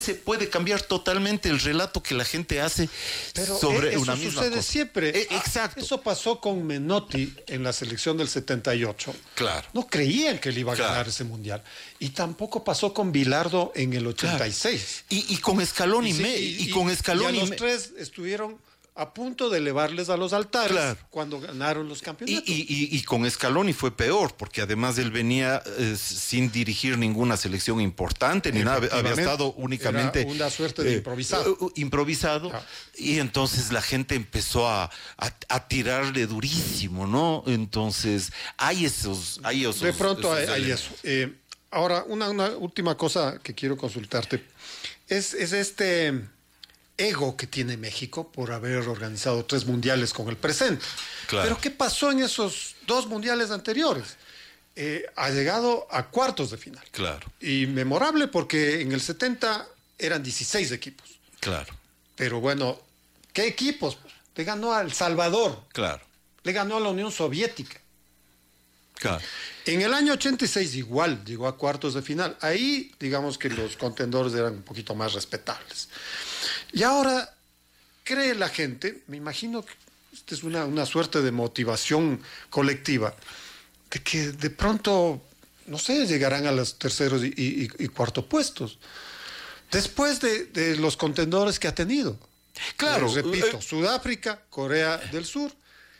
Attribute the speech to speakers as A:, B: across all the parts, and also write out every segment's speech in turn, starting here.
A: se puede cambiar totalmente el relato que la gente hace sobre una misma cosa.
B: Eso sucede siempre.
A: Exacto.
B: Eso pasó con Menotti en la selección del 78.
A: Claro.
B: No creían que él iba a ganar ese mundial. Y tampoco pasó con Bilardo en el 86.
A: Claro. Y con Scaloni y con Scaloni.
B: Y los tres estuvieron a punto de elevarles a los altares,
A: claro,
B: cuando ganaron los campeonatos.
A: Y con Scaloni fue peor, porque además él venía sin dirigir ninguna selección importante, ni nada, había estado únicamente...
B: Era una suerte de
A: improvisado, y entonces la gente empezó a tirarle durísimo, ¿no? Entonces, hay esos...
B: De pronto hay eso. Ahora, una última cosa que quiero consultarte, es este... ego que tiene México por haber organizado 3 mundiales con el presente.
A: Claro.
B: Pero ¿qué pasó en esos 2 mundiales anteriores? Ha llegado a cuartos de final.
A: Claro.
B: Y memorable porque en el 70 eran 16 equipos.
A: Claro.
B: Pero bueno, ¿qué equipos? Le ganó a El Salvador.
A: Claro.
B: Le ganó a la Unión Soviética.
A: Claro.
B: En el año 86 igual llegó a cuartos de final. Ahí, digamos que los contendores eran un poquito más respetables. Y ahora cree la gente, me imagino que esta es una suerte de motivación colectiva, de que de pronto, no sé, llegarán a los terceros y cuarto puestos. Después de los contendores que ha tenido.
A: Claro.
B: Repito, Sudáfrica, Corea del Sur,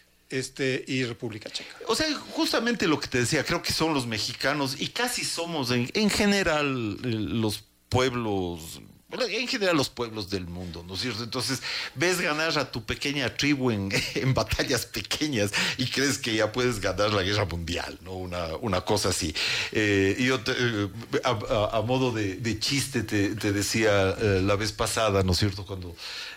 B: y República Checa.
A: O sea, justamente lo que te decía, creo que son los mexicanos y casi somos en general los pueblos, en general los pueblos del mundo, ¿no es cierto? Entonces, ves ganar a tu pequeña tribu en batallas pequeñas y crees que ya puedes ganar la guerra mundial, ¿no? Una cosa así. Y yo a modo de chiste te decía la vez pasada, ¿no es cierto? Cuando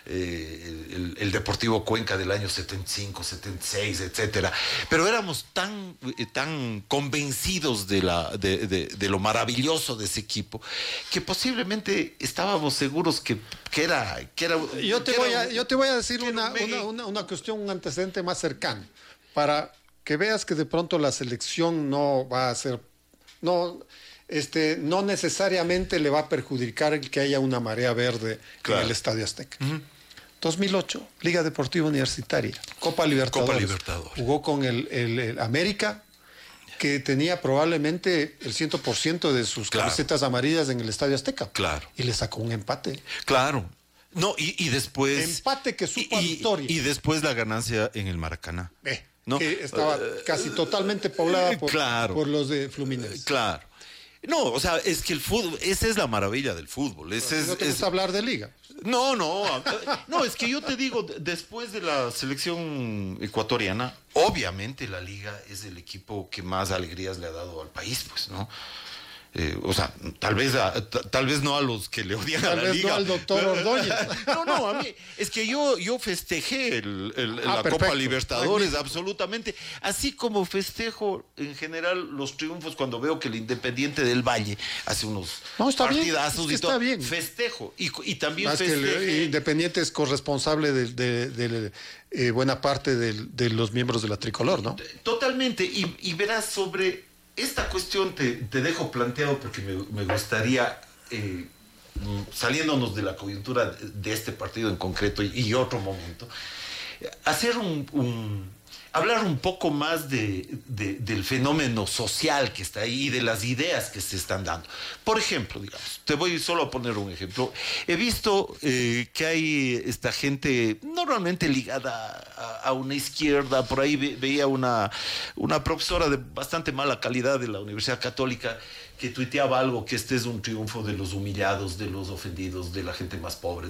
A: el Deportivo Cuenca del año 75, 76, etcétera. Pero éramos tan convencidos de lo maravilloso de ese equipo que posiblemente estábamos seguros que era.
B: Yo te voy a decir una cuestión, un antecedente más cercano, para que veas que de pronto la selección no va a ser, no necesariamente le va a perjudicar el que haya una marea verde en el Estadio Azteca. 2008, Liga Deportiva Universitaria, Copa Libertadores. Jugó con el América, que tenía probablemente el 100% de sus camisetas amarillas en el Estadio Azteca.
A: Claro.
B: Y le sacó un empate.
A: Claro. No, y después...
B: Empate que supo a victoria.
A: Y después la ganancia en el Maracaná.
B: ¿No? Que estaba casi totalmente poblada por los de Fluminense.
A: Claro. No, o sea, es que el fútbol, esa es la maravilla del fútbol.
B: ¿No te gusta hablar de liga?
A: No, es que yo te digo, después de la selección ecuatoriana, obviamente la liga es el equipo que más alegrías le ha dado al país, pues, ¿no? O sea, tal vez no a los que le odian a la liga.
B: Tal vez no al doctor Ordóñez.
A: No, a mí, es que yo festejé la Copa Libertadores, absolutamente. Así como festejo en general los triunfos cuando veo que el Independiente del Valle hace unos partidazos y todo.
B: Está bien.
A: Festejo. Y también
B: más
A: festejo.
B: Que el Independiente es corresponsable de buena parte de los miembros de la tricolor, ¿no?
A: Totalmente. Y verás, sobre esta cuestión te dejo planteado porque me gustaría, saliéndonos de la coyuntura de este partido en concreto y otro momento, hacer hablar un poco más del fenómeno social que está ahí y de las ideas que se están dando. Por ejemplo, digamos, te voy solo a poner un ejemplo. He visto que hay esta gente normalmente ligada a una izquierda. Por ahí veía una profesora de bastante mala calidad de la Universidad Católica que tuiteaba algo, que este es un triunfo de los humillados, de los ofendidos, de la gente más pobre.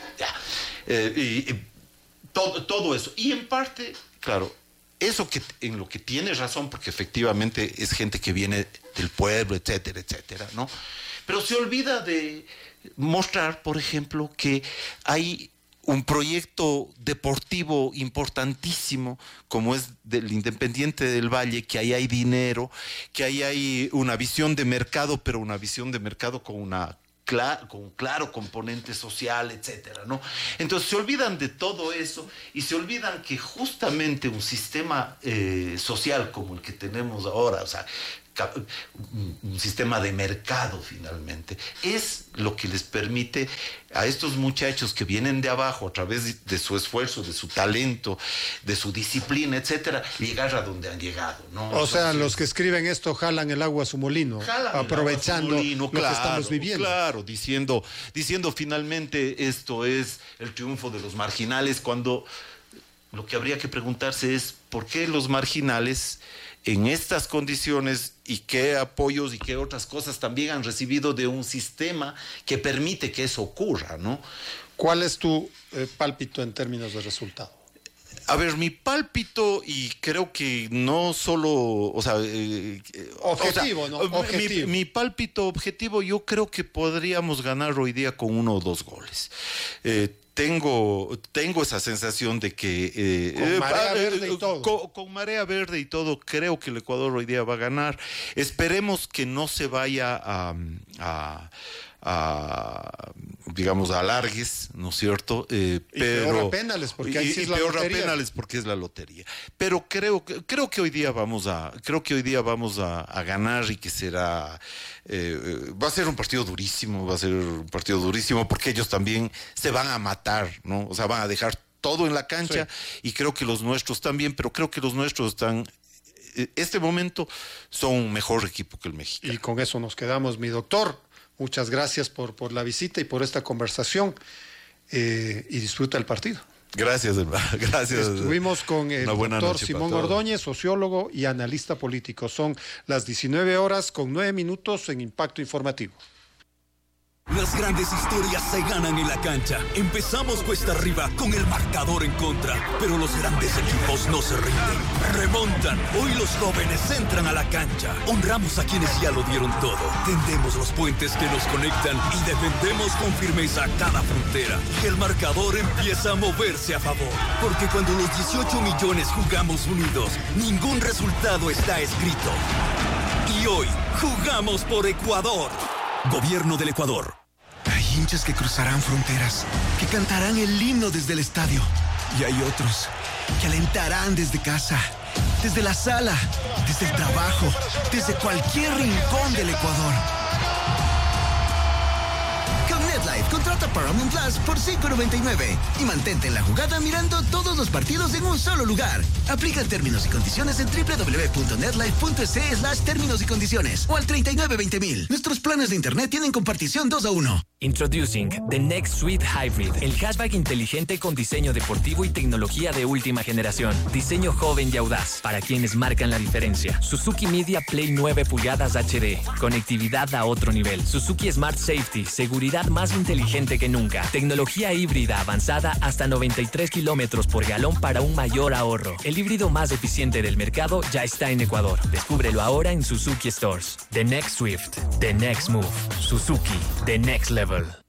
A: Todo eso. Y en parte, claro, eso en lo que tienes razón, porque efectivamente es gente que viene del pueblo, etcétera, etcétera, ¿no? Pero se olvida de mostrar, por ejemplo, que hay un proyecto deportivo importantísimo como es del Independiente del Valle, que ahí hay dinero, que ahí hay una visión de mercado, pero una visión de mercado con un claro componente social, etcétera, ¿no? Entonces se olvidan de todo eso y se olvidan que justamente un sistema social como el que tenemos ahora, o sea, un sistema de mercado finalmente. Es lo que les permite a estos muchachos que vienen de abajo a través de su esfuerzo, de su talento, de su disciplina, etcétera, llegar a donde han llegado, ¿no?
B: O sea, los que escriben esto jalan el agua a su molino, aprovechando lo que estamos viviendo.
A: Claro, diciendo finalmente esto es el triunfo de los marginales, cuando lo que habría que preguntarse es ¿por qué los marginales en estas condiciones y qué apoyos y qué otras cosas también han recibido de un sistema que permite que eso ocurra, ¿no?
B: ¿Cuál es tu pálpito en términos de resultado?
A: A ver, mi pálpito, y creo que no solo,
B: objetivo, ¿no? Objetivo.
A: Mi pálpito objetivo, yo creo que podríamos ganar hoy día con 1 o 2 goles. Tengo esa sensación de que
B: con marea verde y todo.
A: Con marea verde y todo, creo que el Ecuador hoy día va a ganar. Esperemos que no se vaya digamos, a alargues, ¿no es cierto?
B: Pero peor a penales, porque ahí sí es la lotería. Peor a penales,
A: porque es la lotería. Pero creo que hoy día vamos a ganar, y que será va a ser un partido durísimo, porque ellos también se van a matar, ¿no? O sea, van a dejar todo en la cancha, sí. Y creo que los nuestros también, pero creo que los nuestros están este momento son un mejor equipo que el mexicano.
B: Y con eso nos quedamos, mi doctor. Muchas gracias por la visita y por esta conversación, y disfruta el partido.
A: Gracias, hermano. Gracias.
B: Estuvimos con el doctor Simón Ordóñez, sociólogo y analista político. Son las 19:09 en Impacto Informativo.
C: Las grandes historias se ganan en la cancha. Empezamos cuesta arriba con el marcador en contra, pero los grandes equipos no se rinden. Remontan. Hoy los jóvenes entran a la cancha. Honramos a quienes ya lo dieron todo. Tendemos los puentes que nos conectan y defendemos con firmeza cada frontera. El marcador empieza a moverse a favor, porque cuando los 18 millones jugamos unidos, ningún resultado está escrito. Y hoy jugamos por Ecuador. Gobierno del Ecuador.
D: Hay hinchas que cruzarán fronteras, que cantarán el himno desde el estadio. Y hay otros que alentarán desde casa, desde la sala, desde el trabajo, desde cualquier rincón del Ecuador. Con NetLife, contrata Paramount Plus por $5.99 y mantente en la jugada mirando todos los partidos en un solo lugar. Aplica términos y condiciones en www.netlife.es/términos y condiciones o al 3920.000. Nuestros planes de internet tienen compartición 2-1.
E: Introducing the Next Swift Hybrid, el hatchback inteligente con diseño deportivo y tecnología de última generación. Diseño joven y audaz para quienes marcan la diferencia. Suzuki Media Play 9 pulgadas HD, conectividad a otro nivel. Suzuki Smart Safety, seguridad más inteligente que nunca. Tecnología híbrida avanzada hasta 93 kilómetros por galón para un mayor ahorro. El híbrido más eficiente del mercado ya está en Ecuador. Descúbrelo ahora en Suzuki Stores. The Next Swift, the next move. Suzuki, the next level.